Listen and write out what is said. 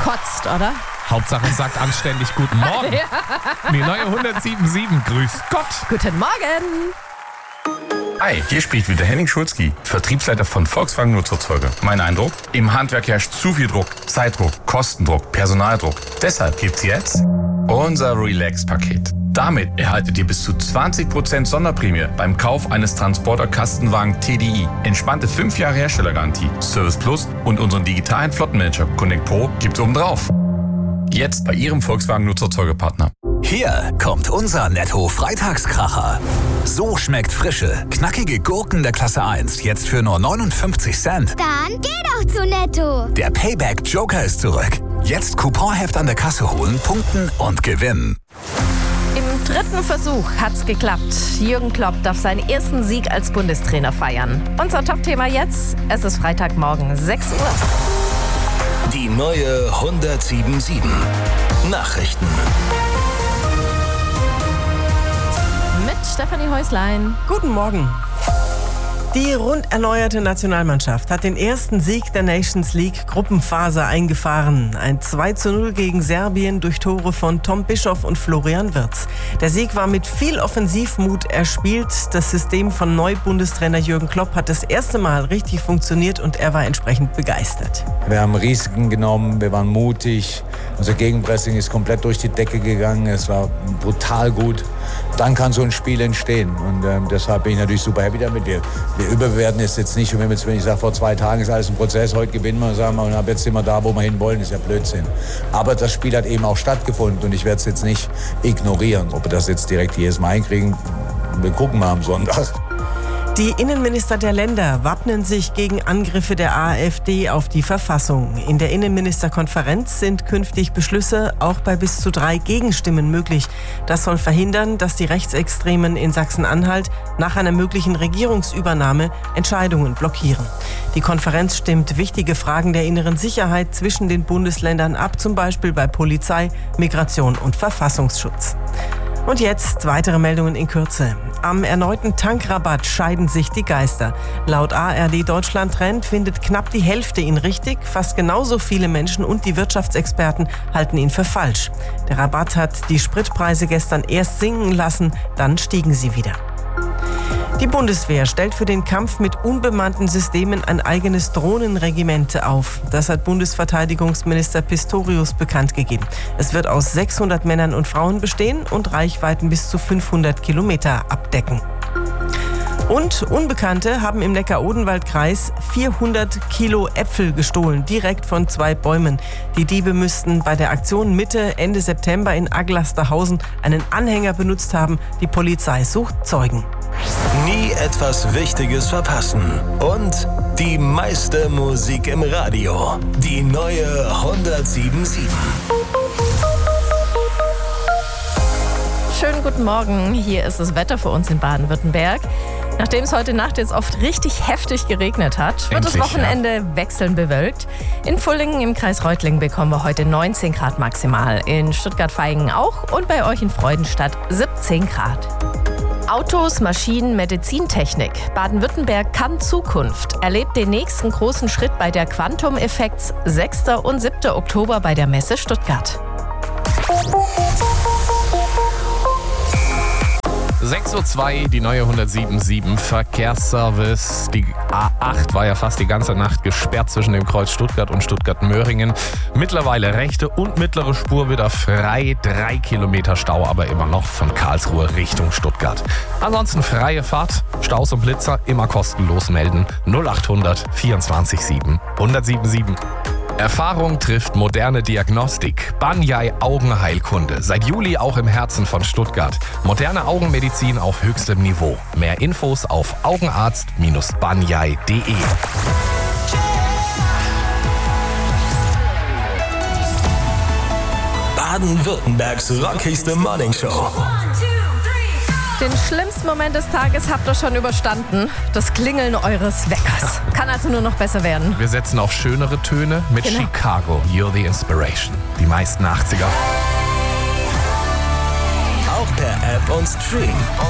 kotzt, oder? Hauptsache es sagt anständig Guten Morgen. Die neue 107.7 grüßt Gott. Guten Morgen. Hi, hier spricht wieder Henning Schulzki, Vertriebsleiter von Volkswagen Nutzfahrzeuge. Mein Eindruck? Im Handwerk herrscht zu viel Druck, Zeitdruck, Kostendruck, Personaldruck. Deshalb gibt's jetzt unser Relax-Paket. Damit erhaltet ihr bis zu 20% Sonderprämie beim Kauf eines Transporter-Kastenwagen TDI. Entspannte 5 Jahre Herstellergarantie, Service Plus und unseren digitalen Flottenmanager Connect Pro gibt's obendrauf. Jetzt bei Ihrem Volkswagen Nutzfahrzeugepartner. Hier kommt unser Netto-Freitagskracher. So schmeckt frische, knackige Gurken der Klasse 1 jetzt für nur 59 Cent. Dann geh doch zu Netto. Der Payback-Joker ist zurück. Jetzt Couponheft an der Kasse holen, punkten und gewinnen. Im 3. Versuch hat's geklappt. Jürgen Klopp darf seinen ersten Sieg als Bundestrainer feiern. Unser Top-Thema jetzt, es ist Freitagmorgen, 6 Uhr. Die neue 107.7 Nachrichten. Mit Stefanie Häuslein. Guten Morgen. Die rund erneuerte Nationalmannschaft hat den ersten Sieg der Nations League Gruppenphase eingefahren. Ein 2:0 gegen Serbien durch Tore von Tom Bischoff und Florian Wirtz. Der Sieg war mit viel Offensivmut erspielt. Das System von Neubundestrainer Jürgen Klopp hat das erste Mal richtig funktioniert und er war entsprechend begeistert. Wir haben Risiken genommen, wir waren mutig. Unser Gegenpressing ist komplett durch die Decke gegangen. Es war brutal gut. Dann kann so ein Spiel entstehen. Und deshalb bin ich natürlich super happy damit. Wir überbewerten es jetzt nicht. Und wenn ich sage, vor 2 Tagen ist alles ein Prozess, heute gewinnen wir, sagen wir, und ab jetzt sind wir da, wo wir hinwollen, ist ja Blödsinn. Aber das Spiel hat eben auch stattgefunden und ich werde es jetzt nicht ignorieren. Ob wir das jetzt direkt jedes Mal hinkriegen, wir gucken mal am Sonntag. Die Innenminister der Länder wappnen sich gegen Angriffe der AfD auf die Verfassung. In der Innenministerkonferenz sind künftig Beschlüsse auch bei bis zu 3 Gegenstimmen möglich. Das soll verhindern, dass die Rechtsextremen in Sachsen-Anhalt nach einer möglichen Regierungsübernahme Entscheidungen blockieren. Die Konferenz stimmt wichtige Fragen der inneren Sicherheit zwischen den Bundesländern ab, zum Beispiel bei Polizei, Migration und Verfassungsschutz. Und jetzt weitere Meldungen in Kürze. Am erneuten Tankrabatt scheiden sich die Geister. Laut ARD Deutschland Trend findet knapp die Hälfte ihn richtig. Fast genauso viele Menschen und die Wirtschaftsexperten halten ihn für falsch. Der Rabatt hat die Spritpreise gestern erst sinken lassen, dann stiegen sie wieder. Die Bundeswehr stellt für den Kampf mit unbemannten Systemen ein eigenes Drohnenregiment auf. Das hat Bundesverteidigungsminister Pistorius bekannt gegeben. Es wird aus 600 Männern und Frauen bestehen und Reichweiten bis zu 500 Kilometer abdecken. Und Unbekannte haben im Neckar-Odenwald-Kreis 400 Kilo Äpfel gestohlen, direkt von 2 Bäumen. Die Diebe müssten bei der Aktion Ende September in Aglasterhausen einen Anhänger benutzt haben. Die Polizei sucht Zeugen. Nie etwas Wichtiges verpassen. Und die meiste Musik im Radio. Die neue 107.7. Schönen guten Morgen. Hier ist das Wetter für uns in Baden-Württemberg. Nachdem es heute Nacht jetzt oft richtig heftig geregnet hat, wird das Wochenende wechselnd bewölkt. In Pfullingen im Kreis Reutlingen bekommen wir heute 19 Grad maximal. In Stuttgart-Vaihingen auch und bei euch in Freudenstadt 17 Grad. Autos, Maschinen, Medizintechnik. Baden-Württemberg kann Zukunft. Erlebt den nächsten großen Schritt bei der Quantum Effects 6. und 7. Oktober bei der Messe Stuttgart. 6:02 Uhr, die neue 107.7 Verkehrsservice. Die A8 war ja fast die ganze Nacht gesperrt zwischen dem Kreuz Stuttgart und Stuttgart-Möhringen. Mittlerweile rechte und mittlere Spur wieder frei. 3 Kilometer Stau, aber immer noch von Karlsruhe Richtung Stuttgart. Ansonsten freie Fahrt, Staus und Blitzer immer kostenlos melden. 0800 24 7 107.7. Erfahrung trifft moderne Diagnostik. Banyai Augenheilkunde. Seit Juli auch im Herzen von Stuttgart. Moderne Augenmedizin auf höchstem Niveau. Mehr Infos auf augenarzt-banyai.de. Baden-Württembergs rockigste Morningshow. Den schlimmsten Moment des Tages habt ihr schon überstanden. Das Klingeln eures Weckers. Kann also nur noch besser werden. Wir setzen auf schönere Töne mit Chicago. You're the Inspiration. Die meisten 80er. Auch per App und Stream.